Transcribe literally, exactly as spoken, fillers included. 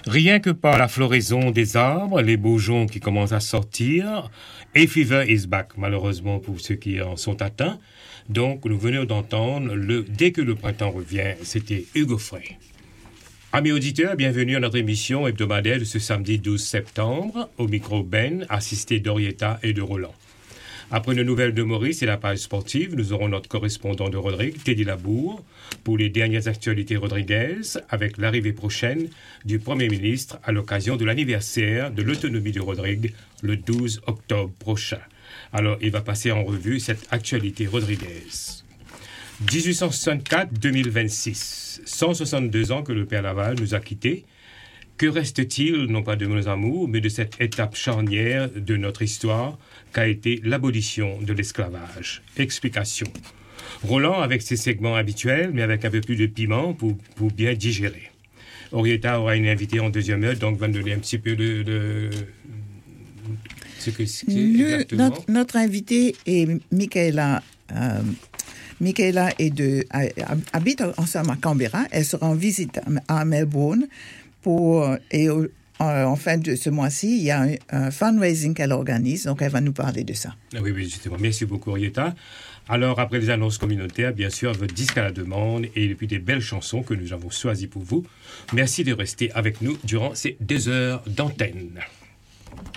Rien que par la floraison des arbres, les bourgeons qui commencent à sortir, et Fever is back, malheureusement pour ceux qui en sont atteints. Donc, nous venons d'entendre, le, dès que le printemps revient, c'était Hugo Frey. Amis auditeurs, bienvenue à notre émission hebdomadaire de ce samedi douze septembre. Au micro Ben, assisté d'Orietta et de Roland. Après les nouvelles de Maurice et la page sportive, nous aurons notre correspondant de Rodrigue, Teddy Labour, pour les dernières actualités rodriguez, avec l'arrivée prochaine du Premier ministre à l'occasion de l'anniversaire de l'autonomie de Rodrigue, le douze octobre prochain. Alors, il va passer en revue cette actualité rodriguez. dix-huit cent soixante-quatre à deux mille vingt-six, cent soixante-deux ans que le Père Laval nous a quittés. Que reste-t-il, non pas de nos amours, mais de cette étape charnière de notre histoire qu'a été l'abolition de l'esclavage? Explication. Roland avec ses segments habituels, mais avec un peu plus de piment pour, pour bien digérer. Orietta aura une invitée en deuxième heure, donc va nous donner un petit peu de... de ce que c'est exactement. Notre, notre invitée est Michaela... Euh, Michaela est de, habite ensemble à Canberra. Elle sera en visite à Melbourne. Pour, et euh, en fin de ce mois-ci, il y a un, un fundraising qu'elle organise, donc elle va nous parler de ça. Oui, oui, justement. Merci beaucoup, Orietta. Alors, après les annonces communautaires, bien sûr, votre disque à la demande et puis des belles chansons que nous avons choisies pour vous. Merci de rester avec nous durant ces deux heures d'antenne.